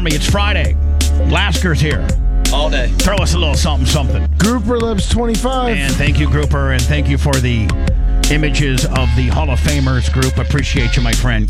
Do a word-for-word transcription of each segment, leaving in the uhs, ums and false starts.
Army, it's Friday. Lasker's here. All day. Throw us a little something, something. Grouper Lips twenty-five. And thank you, Grouper, and thank you for the images of the Hall of Famers group. Appreciate you, my friend.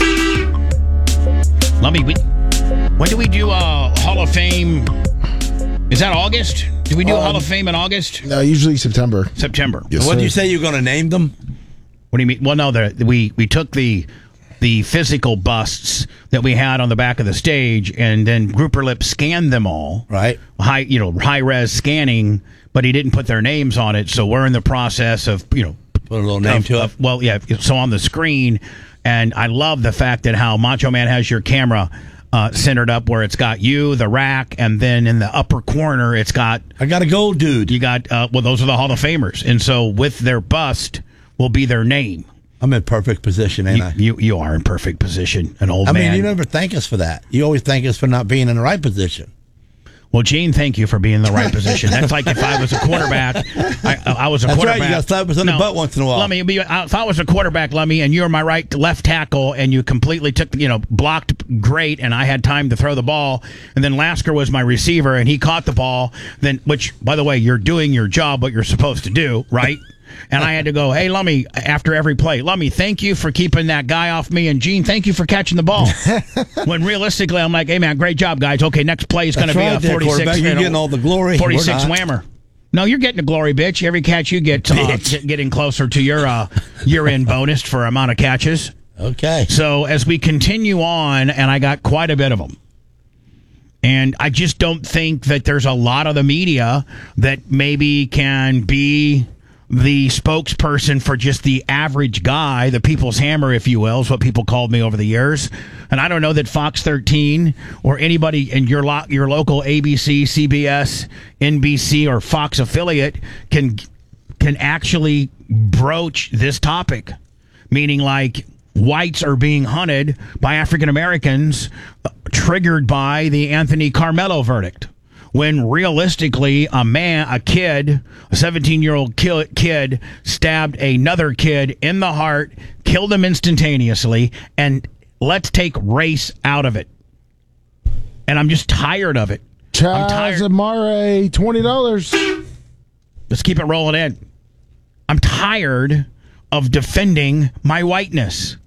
Let me. We, when do we do uh, Hall of Fame? Is that August? Do we do um, Hall of Fame in August? No, usually September. September. Yes, what did sir. you say you were going to name them? What do you mean? Well, no, the, we we took the the physical busts that we had on the back of the stage, and then Grouper Lip scanned them all. Right. High, you know, high res scanning, but he didn't put their names on it. So we're in the process of, you know, put a little name of, to it. Of, well, yeah. So on the screen, and I love the fact that how Macho Man has your camera uh, centered up where it's got you, the rack, and then in the upper corner it's got. I got a gold dude. You got uh, well, those are the Hall of Famers, and so with their bust will be their name. I'm in perfect position, ain't You, I? you you are in perfect position, an old I man. mean, you never thank us for that. You always thank us for not being in the right position. Well, Gene, thank you for being in the right position. That's like if I was a quarterback. I, I was a That's quarterback. right. You got to slap us on no, the butt once in a while. Let me be. If I was a quarterback, let me, and you're my right left tackle, and you completely took, you know, blocked great, and I had time to throw the ball, and then Lasker was my receiver, and he caught the ball. Then, which, by the way, you're doing your job, what you're supposed to do, right? And I had to go, hey, Lummy, after every play, Lummy, thank you for keeping that guy off me. And, Gene, thank you for catching the ball. When realistically, I'm like, hey, man, great job, guys. Okay, next play is going to be right a there, forty-six. You're getting all the glory. forty-six whammer. No, you're getting the glory, bitch. Every catch you get, uh, getting closer to your uh, year-end bonus for amount of catches. Okay. So as we continue on, and I got quite a bit of them, and I just don't think that there's a lot of the media that maybe can be the spokesperson for just the average guy, the people's hammer, if you will, is what people called me over the years. And I don't know that Fox thirteen or anybody in your lo- your local A B C, C B S, N B C, or Fox affiliate can can actually broach this topic, meaning like whites are being hunted by African Americans, uh, triggered by the Anthony Carmelo verdict. When realistically, a man, a kid, a seventeen-year-old kid stabbed another kid in the heart, killed him instantaneously, and let's take race out of it. And I'm just tired of it. I'm tired. Chaz Amare, twenty dollars. Let's keep it rolling in. I'm tired of defending my whiteness.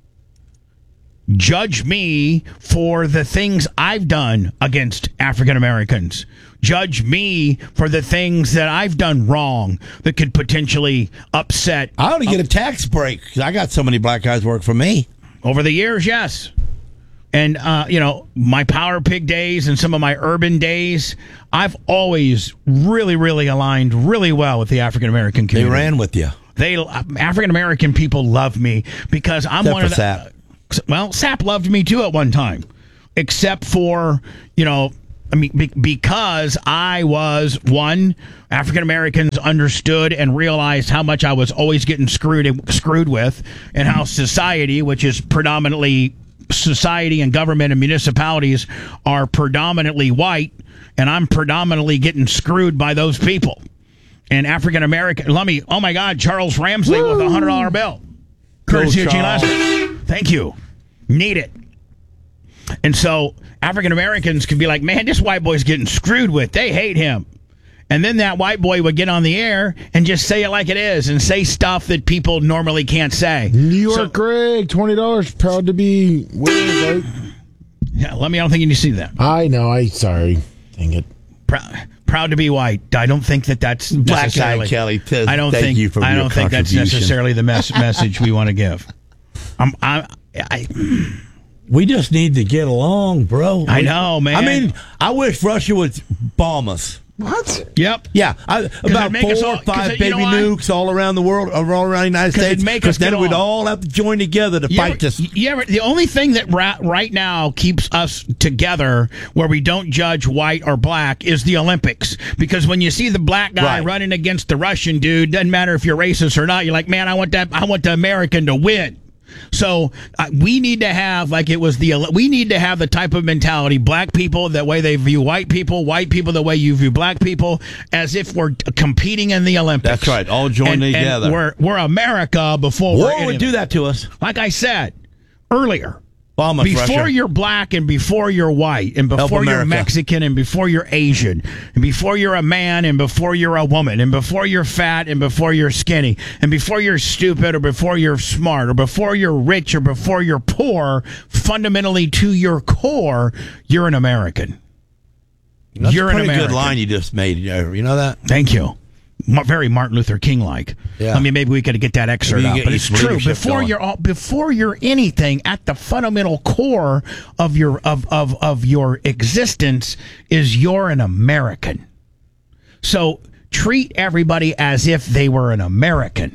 Judge me for the things I've done against African Americans. Judge me for the things that I've done wrong that could potentially upset. I ought to get a tax break because I got so many black guys work for me. Over the years, yes. And, uh, you know, my Power Pig days and some of my urban days, I've always really, really aligned really well with the African American They community. ran with you. They African American people love me because I'm Except one of for the. Sap. Well, Sap loved me too at one time, except for, you know, I mean, be, because I was, one, African Americans understood and realized how much I was always getting screwed screwed with, and how society, which is predominantly society and government and municipalities, are predominantly white, and I'm predominantly getting screwed by those people. And African American, let me, oh my God, Charles Ramsley Woo! With a hundred dollar bill, courtesy of Gene Lasker. Thank you. Need it. And so African Americans could be like, man, this white boy's getting screwed with. They hate him. And then that white boy would get on the air and just say it like it is and say stuff that people normally can't say. New York so, Greg, twenty dollars. Proud to be with, right? Yeah, let me, I don't think you need to see that. I know. I sorry. Dang it. Proud, proud to be white. I don't think that that's Black necessarily. Guy Kelly, t- I don't thank think, you for I your don't think that's contribution. necessarily the mes- message we want to give. I'm, I'm, I, We just need to get along, bro. I know, man. I mean, I wish Russia would bomb us. What? Yep. Yeah, I, about make us four all- or 'cause five it- you baby know why? nukes all around the world, all around the United 'Cause it'd States. make us Because then get we'd along. all have to join together to You fight ever, this. you ever, the only thing that ra- right now keeps us together where we don't judge white or black is the Olympics. Because when you see the black guy Right. running against the Russian dude, doesn't matter if you're racist or not, you're like, man, I want that. I want the American to win. So uh, we need to have, like it was the, we need to have the type of mentality, black people, the way they view white people, white people, the way you view black people, as if we're competing in the Olympics. That's right, all joined and, together. And we're, we're America before War we're would any- do that to us. Like I said earlier, Bomb us, before Russia. you're black and before you're white and Help before you're America. Mexican and before you're Asian and before you're a man and before you're a woman and before you're fat and before you're skinny and before you're stupid or before you're smart or before you're rich or before you're poor, fundamentally to your core, you're an American. That's you're a pretty an American. good line you just made. You know that? Thank you. Ma- Very Martin Luther King like. Yeah. I mean, maybe we could get that excerpt Maybe you out, get but it's some true. leadership Before going. you're all, before you're anything, at the fundamental core of your of, of of your existence is you're an American. So treat everybody as if they were an American.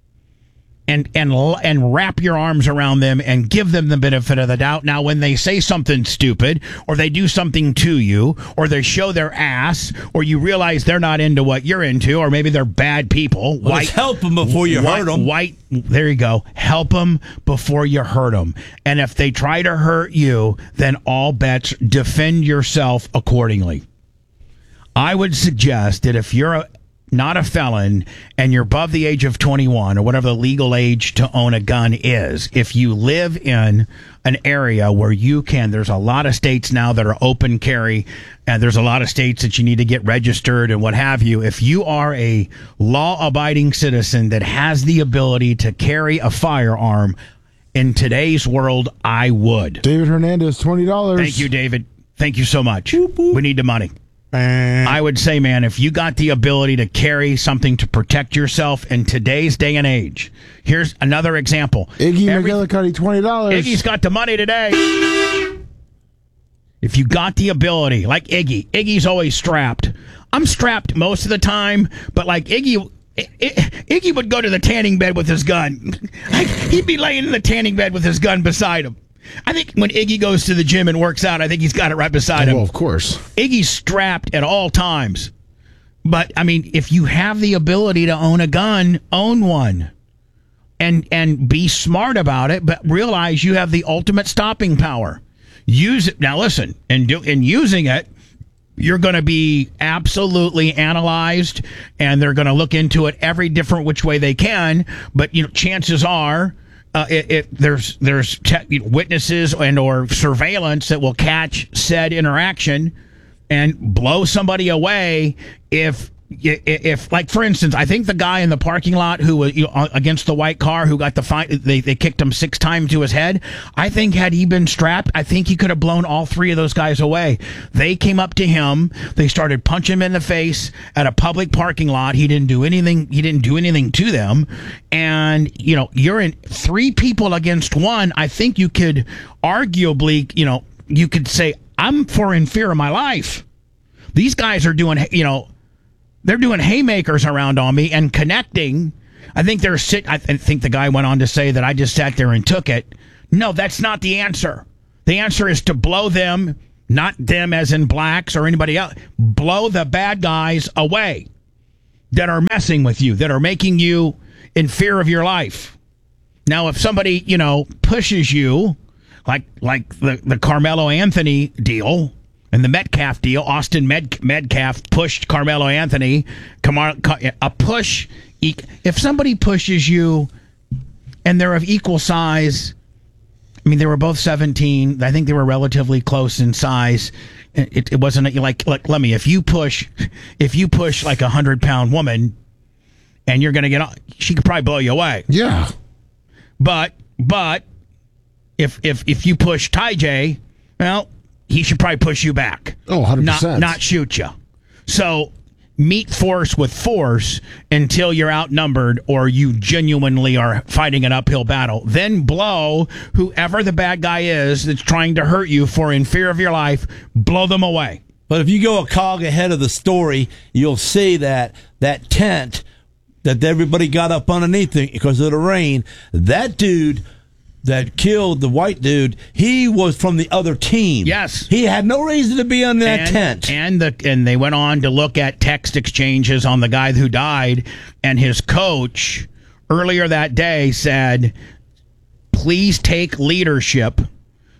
And and and wrap your arms around them and give them the benefit of the doubt. Now, when they say something stupid, or they do something to you, or they show their ass, or you realize they're not into what you're into, or maybe they're bad people. Well, just help them before you white, hurt them. White, there you go. Help them before you hurt them. And if they try to hurt you, then all bets, defend yourself accordingly. I would suggest that if you're a not a felon, and you're above the age of twenty-one, or whatever the legal age to own a gun is, if you live in an area where you can, there's a lot of states now that are open carry, and there's a lot of states that you need to get registered and what have you. If you are a law-abiding citizen that has the ability to carry a firearm, in today's world, I would. David Hernandez, twenty dollars. Thank you, David. Thank you so much. We need the money. Eh. I would say, man, if you got the ability to carry something to protect yourself in today's day and age, here's another example. Iggy Every- McGillicuddy, twenty dollars. Iggy's got the money today. If you got the ability, like Iggy, Iggy's always strapped. I'm strapped most of the time, but like Iggy, I- I- Iggy would go to the tanning bed with his gun. Like, he'd be laying in the tanning bed with his gun beside him. I think when Iggy goes to the gym and works out, I think he's got it right beside him. Well, of course. Iggy's strapped at all times. But, I mean, if you have the ability to own a gun, own one. And and be smart about it, but realize you have the ultimate stopping power. Use it. Now, listen, and do, in using it, you're going to be absolutely analyzed, and they're going to look into it every different which way they can. But, you know, chances are... Uh, it, it, there's there's te- witnesses and or surveillance that will catch said interaction and blow somebody away if if like for instance, I think the guy in the parking lot who was you know, against the white car who got the fine, they they kicked him six times to his head. I think had he been strapped, I think he could have blown all three of those guys away. They came up to him, they started punching him in the face at a public parking lot. He didn't do anything. He didn't do anything to them. And you know, you're in three people against one. I think you could arguably, you know, you could say I'm for in fear of my life. These guys are doing, you know. They're doing haymakers around on me and connecting. I think they're sit. I th- think the guy went on to say that I just sat there and took it. No, that's not the answer. The answer is to blow them, not them as in blacks or anybody else. Blow the bad guys away that are messing with you, that are making you in fear of your life. Now, if somebody, you know, pushes you, like like the, the Carmelo Anthony deal, and the Metcalf deal, Austin Med- Metcalf pushed Carmelo Anthony. Kamar- a push, if somebody pushes you and they're of equal size, I mean, they were both seventeen. I think they were relatively close in size. It, it wasn't like, like, let me, if you push, if you push like a hundred pound woman and you're going to get, she could probably blow you away. Yeah. But, but if, if, if you push Ty J, well, he should probably push you back. Oh, one hundred percent. Not, not shoot you. So meet force with force until you're outnumbered or you genuinely are fighting an uphill battle. Then blow whoever the bad guy is that's trying to hurt you for in fear of your life, blow them away. But if you go a cog ahead of the story, you'll see that that tent that everybody got up underneath it because of the rain, that dude that killed the white dude, he was from the other team. Yes. He had no reason to be on that and, tent. And the and they went on to look at text exchanges on the guy who died, and his coach earlier that day said, please take leadership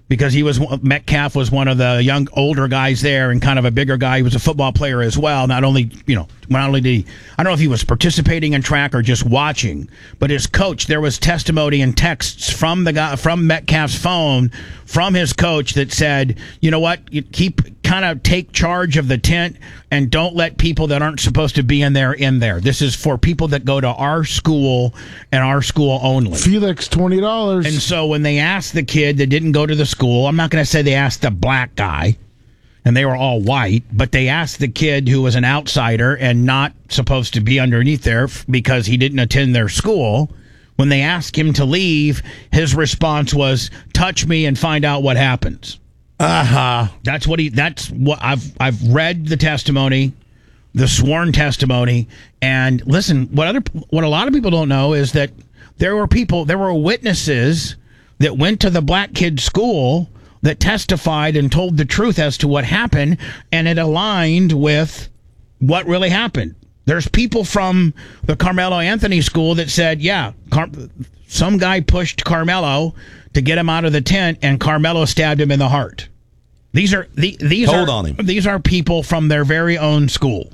because he was Metcalf was one of the young older guys there and kind of a bigger guy. He was a football player as well. Not only, you know, not only did he, I don't know if he was participating in track or just watching, but his coach, there was testimony and texts from the guy, from Metcalf's phone, from his coach that said, you know what, you keep kind of take charge of the tent and don't let people that aren't supposed to be in there in there. This is for people that go to our school and our school only. Felix, twenty dollars. And so when they asked the kid that didn't go to the school, I'm not going to say they asked the black guy, and they were all white, but they asked the kid who was an outsider and not supposed to be underneath there because he didn't attend their school. When they asked him to leave, his response was, touch me and find out what happens. Uh-huh. That's what he, that's what I've, I've read the testimony, the sworn testimony. And listen, what other, what a lot of people don't know is that there were people, there were witnesses that went to the black kid's school that testified and told the truth as to what happened, and it aligned with what really happened. There's people from the Carmelo Anthony school that said, yeah, Car- some guy pushed Carmelo to get him out of the tent, and Carmelo stabbed him in the heart. These are the, these Hold are on him. these are people from their very own school.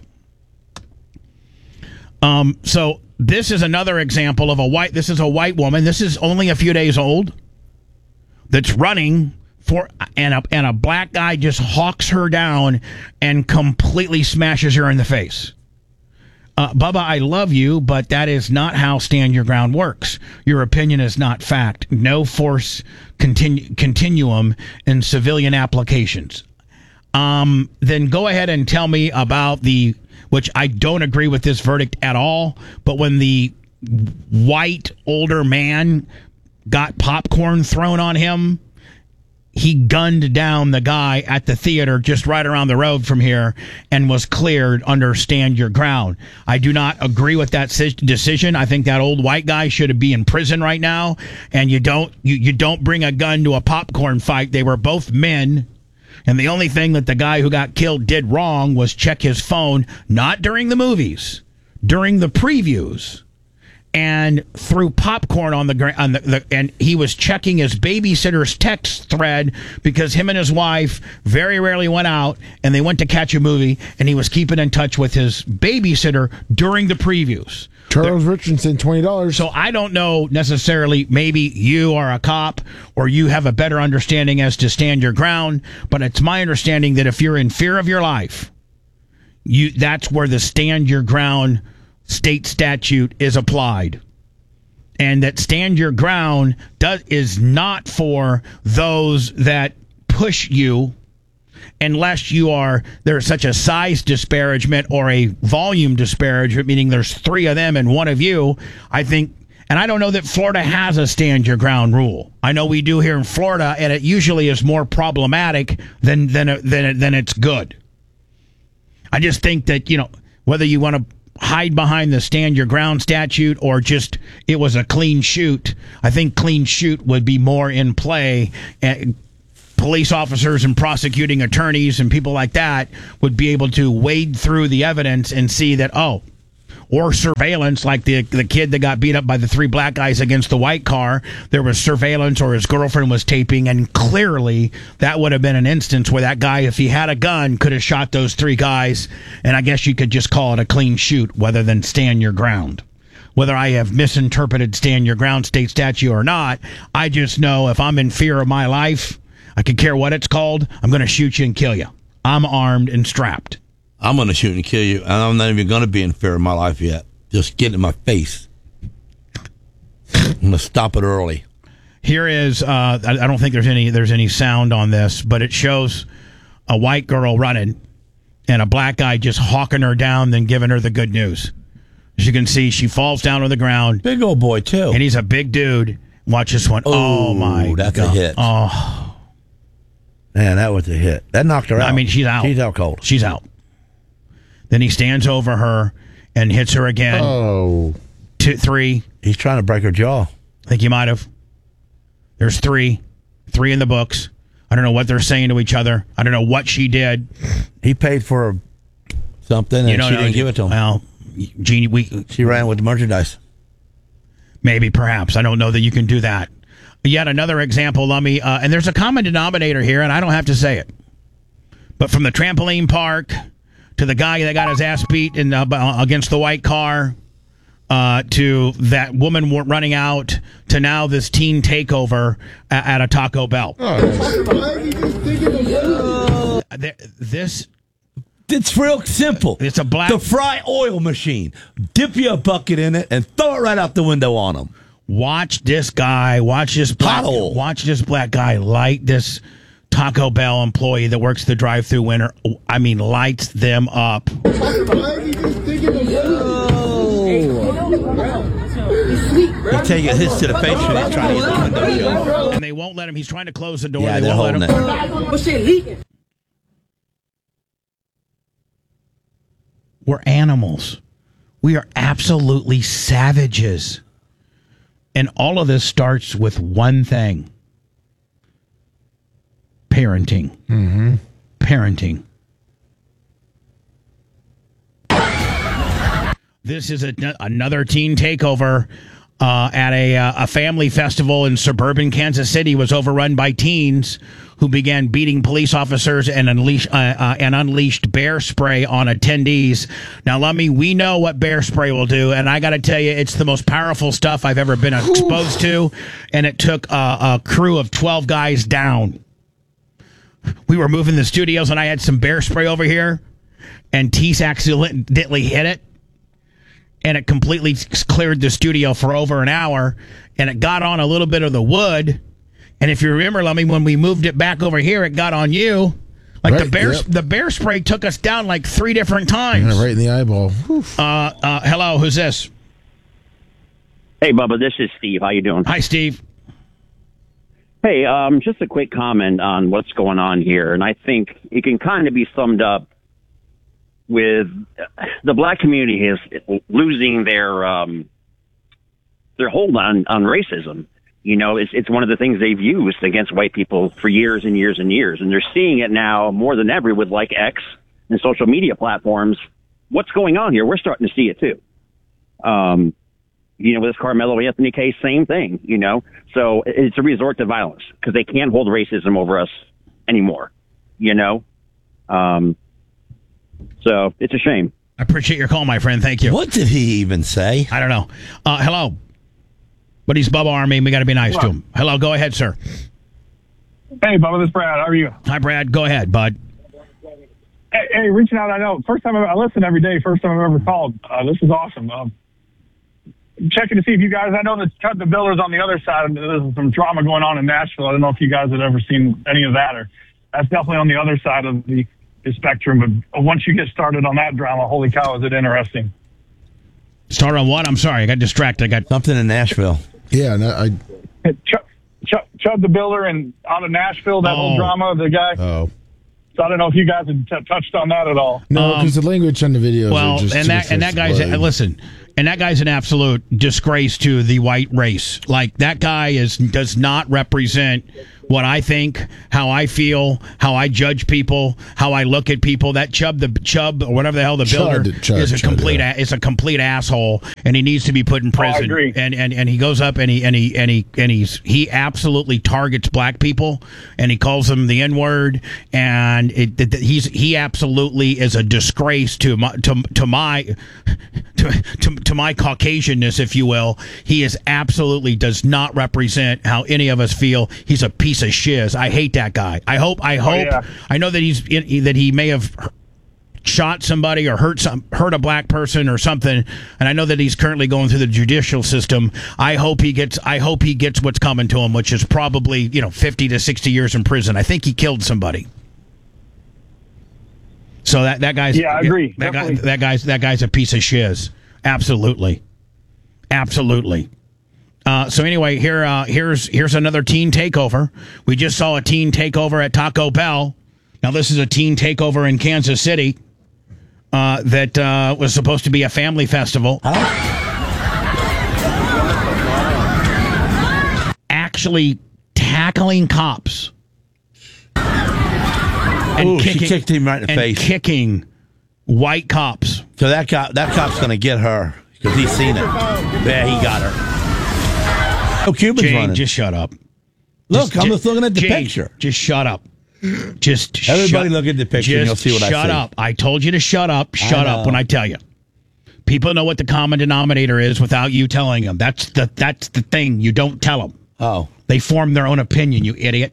Um, so this is another example of a white. This is a white woman. This is only a few days old. That's running for, and a and a black guy just hawks her down and completely smashes her in the face. Uh, Bubba, I love you, but that is not how Stand Your Ground works. Your opinion is not fact. No force continu- continuum in civilian applications. Um, then go ahead and tell me about the, which I don't agree with this verdict at all, but when the white older man got popcorn thrown on him, he gunned down the guy at the theater just right around the road from here and was cleared under Stand Your Ground. I do not agree with that decision. I think that old white guy should be in prison right now. And you don't you, you don't bring a gun to a popcorn fight. They were both men. And the only thing that the guy who got killed did wrong was check his phone, not during the movies, during the previews. And threw popcorn on the ground, on the, the, and he was checking his babysitter's text thread because him and his wife very rarely went out, and they went to catch a movie, and he was keeping in touch with his babysitter during the previews. Charles Richardson, twenty dollars. So I don't know necessarily, maybe you are a cop or you have a better understanding as to Stand Your Ground, but it's my understanding that if you're in fear of your life, you that's where the Stand Your Ground state statute is applied, and that Stand Your Ground does is not for those that push you unless you are there's such a size disparagement or a volume disparagement, meaning there's three of them and one of you. I think, and I don't know that Florida has a Stand Your Ground rule. I know we do here in Florida, and it usually is more problematic than than than, than it's good. I just think that, you know, whether you want to hide behind the Stand Your Ground statute or just it was a clean shoot, I think clean shoot would be more in play. And police officers and prosecuting attorneys and people like that would be able to wade through the evidence and see that, oh, or surveillance, like the the kid that got beat up by the three black guys against the white car. There was surveillance, or his girlfriend was taping, and clearly that would have been an instance where that guy, if he had a gun, could have shot those three guys. And I guess you could just call it a clean shoot rather than Stand Your Ground. Whether I have misinterpreted Stand Your Ground state statute or not, I just know if I'm in fear of my life, I could care what it's called, I'm going to shoot you and kill you. I'm armed and strapped. I'm going to shoot and kill you, and I'm not even going to be in fear of my life yet. Just get in my face. I'm going to stop it early. Here is, uh, I, I don't think there's any there's any sound on this, but it shows a white girl running and a black guy just hawking her down, then giving her the good news. As you can see, she falls down on the ground. Big old boy, too. And he's a big dude. Watch this one. Oh, oh my that's God. a hit. Oh. Man, that was a hit. That knocked her out. I mean, she's out. She's out cold. She's out. Then he stands over her and hits her again. Oh. Two, three. He's trying to break her jaw. I think he might have. There's three. Three in the books. I don't know what they're saying to each other. I don't know what she did. He paid for something, and you know, she no, didn't give it to him. Well, Jeannie, we... She ran with the merchandise. Maybe, perhaps. I don't know that you can do that. yet another example. Let me, uh, and there's a common denominator here, and I don't have to say it. But from the trampoline park to the guy that got his ass beat in, uh, against the white car, uh, to that woman running out, to now this teen takeover at, at a Taco Bell. Oh. This. It's real simple. It's a black... The fry oil machine. Dip your bucket in it and throw it right out the window on them. Watch this guy, watch this black, watch this black guy light this Taco Bell employee that works the drive-thru window. I mean, lights them up. They take his to the face when he's trying to get the window shut. And they won't let him. He's trying to close the door. Yeah, they they're won't let holding him. We're animals. We are absolutely savages. And all of this starts with one thing. Parenting. Mm-hmm. Parenting. This is a, another teen takeover uh, at a, uh, a family festival in suburban Kansas City. Was overrun by teens who began beating police officers and unleashed uh, uh, and unleashed bear spray on attendees. Now, Lummy, we know what bear spray will do, and I got to tell you, it's the most powerful stuff I've ever been exposed to, and it took uh, a crew of twelve guys down. We were moving the studios, and I had some bear spray over here, and Teese accidentally hit it, and it completely cleared the studio for over an hour, and it got on a little bit of the wood. And if you remember, Lummy, when we moved it back over here, it got on you. Like right, the bear, yep. the bear spray took us down like three different times. Yeah, right in the eyeball. Uh, uh, hello, who's this? Hey, Bubba, this is Steve. How you doing? Hi, Steve. Hey, um, just a quick comment on what's going on here, and I think it can kind of be summed up with the black community is losing their um, their hold on, on racism. You know, it's it's one of the things they've used against white people for years and years and years, and they're seeing it now more than ever with like X and social media platforms. What's going on here? We're starting to see it too. Um, you know, with this Carmelo Anthony case, same thing. You know, so it's a resort to violence because they can't hold racism over us anymore. You know, um, so it's a shame. I appreciate your call, my friend. Thank you. What did he even say? I don't know. Uh, hello. But he's Bubba Army. We got to be nice Hello. to him. Hello, go ahead, sir. Hey, Bubba, this is Brad. How are you? Hi, Brad. Go ahead, bud. Hey, hey reaching out. I know. First time I, I listen every day. First time I've ever called. Uh, this is awesome. Um, checking to see if you guys. I know that Cut the Builder's on the other side. There's some drama going on in Nashville. I don't know if you guys had ever seen any of that, or that's definitely on the other side of the, the spectrum. But once you get started on that drama, holy cow, is it interesting? Start on what? I'm sorry, I got distracted. I got something in Nashville. Yeah, no, I. Ch- Ch- Chud the Builder and out of Nashville, that oh. whole drama, the guy. Oh. So I don't know if you guys had t- touched on that at all. No, because um, the language on the videos. Well, are just and that and that guy's a, listen, and that guy's an absolute disgrace to the white race. Like that guy is does not represent what I think, how I feel, how I judge people, how I look at people. That Chubb, the Chubb, or whatever the hell the Chud, builder Chud, is a Chud, complete yeah. is a complete asshole, and he needs to be put in prison. Oh, I agree. And, and and he goes up and he and he and he and he's he absolutely targets black people, and he calls them the N word, and it, it, he's he absolutely is a disgrace to my to to my to, to to my Caucasianness, if you will. He is absolutely does not represent how any of us feel. He's a piece of shiz. I hate that guy. I hope. I hope. Oh, yeah. I know that he's that he may have shot somebody or hurt some hurt a black person or something, and I know that he's currently going through the judicial system. I hope he gets. I hope he gets what's coming to him, which is probably you know fifty to sixty years in prison. I think he killed somebody. So that that guy's yeah, I agree. That, guy, Definitely. that guy's that guy's a piece of shiz. Absolutely, absolutely. Uh, so anyway, here uh, here's here's another teen takeover. We just saw a teen takeover at Taco Bell. Now this is a teen takeover in Kansas City uh, that uh, was supposed to be a family festival. Huh? Actually tackling cops. And Ooh, kicking, she kicked him right in the and face. Kicking white cops. So that cop, that cop's going to get her because he's seen it. Yeah, he got her. Oh, Cuban's Jane, running. just shut up. Look, I'm just looking at the Gene, picture. Just shut up. Just Everybody shut, look at the picture and just you'll see what I shut see. up. I told you to shut up. Shut up know. when I tell you. People know what the common denominator is without you telling them. That's the that's the thing. You don't tell them. Oh. They form their own opinion, you idiot.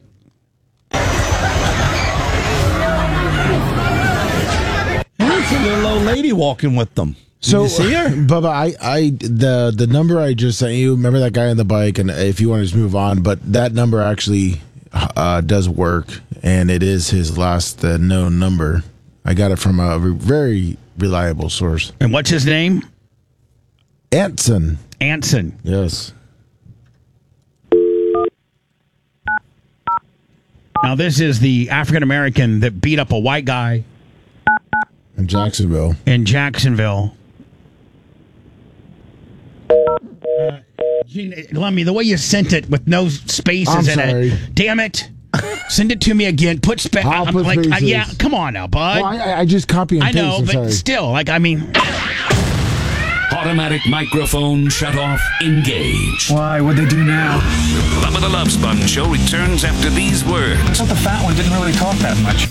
There's a little old lady walking with them. Did So, you see her? Bubba, I, I, the the number I just sent you. Remember that guy on the bike, and if you want to just move on, but that number actually uh, does work, and it is his last uh, known number. I got it from a re- very reliable source. And what's his name? Anson. Anson. Yes. Now, this is the African American that beat up a white guy In Jacksonville. in Jacksonville. Uh, Gene, let me, the way you sent it with no spaces I'm in sorry. it. Damn it. Send it to me again. Put space. I'll I'm put like, uh, spaces. yeah, come on now, bud. Well, I, I just copy and I paste. know, I'm but sorry. still, like, I mean, Automatic microphone shut off. Engage. Why? What'd they do now? Bubba the Love Sponge Show returns after these words. I thought the fat one didn't really talk that much.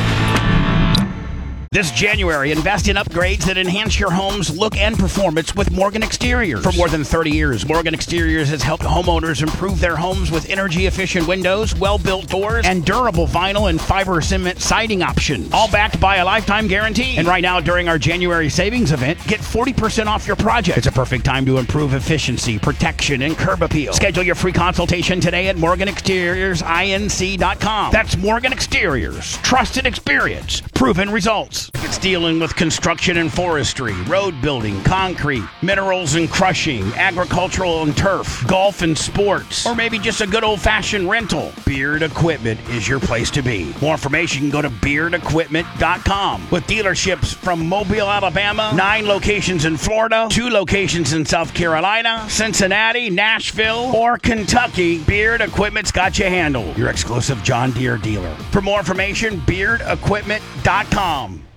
this January, invest in upgrades that enhance your home's look and performance with Morgan Exteriors. For more than thirty years, Morgan Exteriors has helped homeowners improve their homes with energy-efficient windows, well-built doors, and durable vinyl and fiber cement siding options. All backed by a lifetime guarantee. And right now, during our January savings event, get forty percent off your project. It's a perfect time to improve efficiency, protection, and curb appeal. Schedule your free consultation today at Morgan Exteriors Inc dot com. That's Morgan Exteriors. Trusted experience. Proven results. It's dealing with construction and forestry, road building, concrete, minerals and crushing, agricultural and turf, golf and sports, or maybe just a good old-fashioned rental. Beard Equipment is your place to be. More information, go to beard equipment dot com. With dealerships from Mobile, Alabama, nine locations in Florida, two locations in South Carolina, Cincinnati, Nashville, or Kentucky, Beard Equipment's got you handled. Your exclusive John Deere dealer. For more information, beard equipment dot com.